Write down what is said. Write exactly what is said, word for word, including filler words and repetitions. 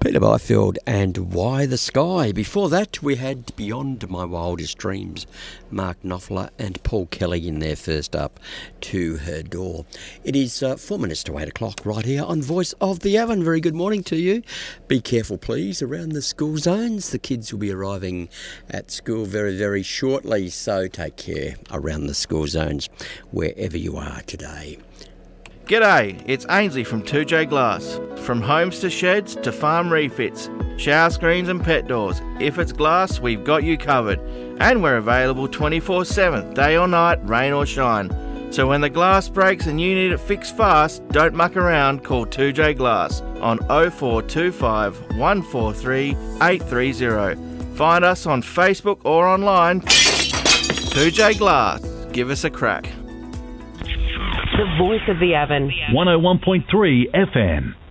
Peter Byfield and Why the Sky. Before that, we had Beyond My Wildest Dreams, Mark Knopfler and Paul Kelly in there first up, To Her Door. It is uh, four minutes to eight o'clock right here on Voice of the Avon. Very good morning to you. Be careful, please, around the school zones. The kids will be arriving at school very, very shortly, so take care around the school zones wherever you are today. G'day, it's Ainsley from two J Glass. From homes to sheds to farm refits, shower screens and pet doors. If it's glass, we've got you covered. And we're available twenty-four seven, day or night, rain or shine. So when the glass breaks and you need it fixed fast, don't muck around, call two J Glass on oh four two five, one four three, eight three zero. Find us on Facebook or online. two J Glass, give us a crack. The Voice of the Avon. one oh one point three F M.